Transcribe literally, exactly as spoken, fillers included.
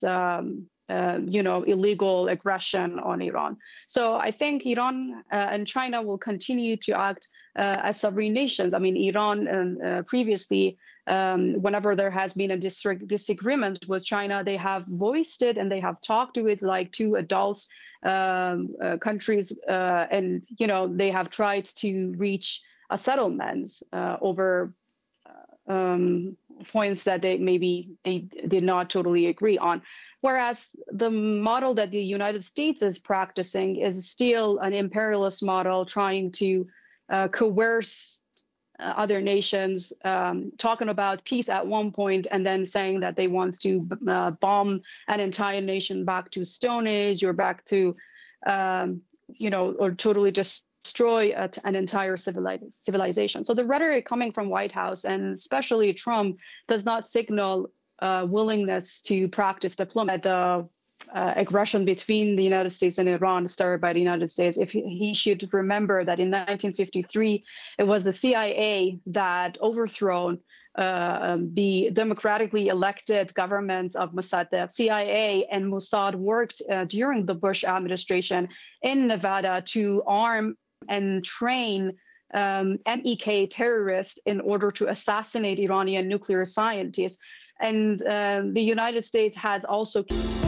um, uh, you know, illegal aggression on Iran. So I think Iran uh, and China will continue to act uh, as sovereign nations. I mean, Iran uh, previously, um, whenever there has been a dis disagreement with China, they have voiced it and they have talked to it like two adults um, uh, countries, uh, and you know, they have tried to reach a settlement uh, over um, points that they maybe they did not totally agree on. Whereas the model that the United States is practicing is still an imperialist model, trying to uh, coerce uh, other nations, um, talking about peace at one point and then saying that they want to uh, bomb an entire nation back to Stone Age or back to, um, you know, or totally just destroy a, an entire civilization. So the rhetoric coming from White House and especially Trump does not signal uh, willingness to practice diplomacy. The uh, aggression between the United States and Iran started by the United States. If he, he should remember that in nineteen fifty-three, it was the C I A that overthrown uh, the democratically elected government of Mossadegh. C I A and Mossad worked uh, during the Bush administration in Nevada to arm and train um, M E K terrorists in order to assassinate Iranian nuclear scientists. And uh, the United States has also